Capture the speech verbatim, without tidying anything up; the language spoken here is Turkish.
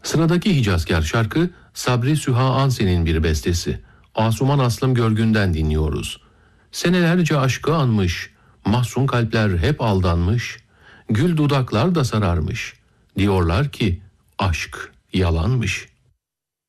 Sıradaki Hicazkar şarkı Sabri Süha Anse'nin bir bestesi. Asuman Aslım Görgün'den dinliyoruz. Senelerce aşkı anmış, mahzun kalpler hep aldanmış, gül dudaklar da sararmış. Diyorlar ki aşk yalanmış.